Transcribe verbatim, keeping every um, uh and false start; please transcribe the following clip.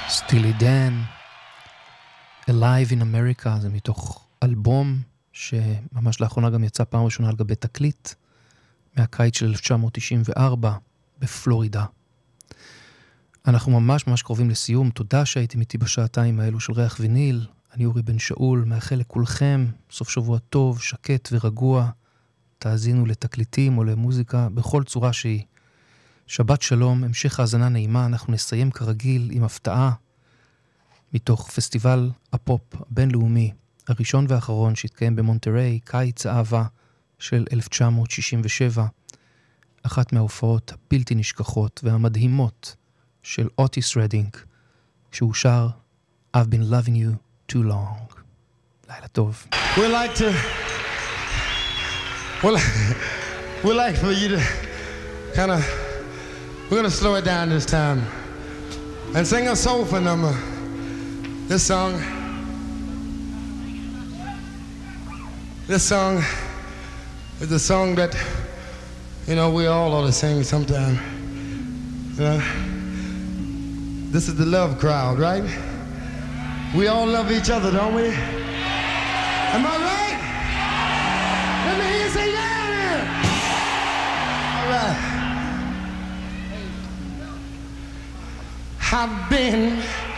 סטילי דן, Alive in America, זה מתוך אלבום שממש לאחרונה גם יצא פעם ראשונה על גבי תקליט, מהקיץ של אלף תשע מאות תשעים וארבע בפלורידה. אנחנו ממש ממש קרובים לסיום, תודה שהייתם איתי בשעתיים האלו של ריח ויניל, אני אורי בן שאול, מאחל לכולכם סוף שבוע טוב, שקט ורגוע, תאזינו לתקליטים או למוזיקה בכל צורה שהיא. שבת שלום, המשך האזנה נעימה, אנחנו נסיים כרגיל עם הפתעה מתוך פסטיבל הפופ הבינלאומי הראשון והאחרון שהתקיים במונטריי, קיץ האהבה של אלף תשע מאות שישים ושבע, אחת מההופעות הבלתי נשכחות והמדהימות של אוטיס רדינג, כשהוא שר I've been loving you too long. לילה טוב. We like to we like, we like for you to kind of we're going to slow it down this time and sing a soulful number. This song This song is a song that you know we all ought to sing sometime. You know? This is the love crowd, right? We all love each other, don't we? Am I right? Let me hear you say yeah! All right. I've been